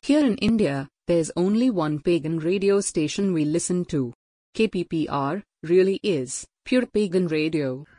Here in India, there's only one pagan radio station we listen to. KPPR really is pure pagan radio.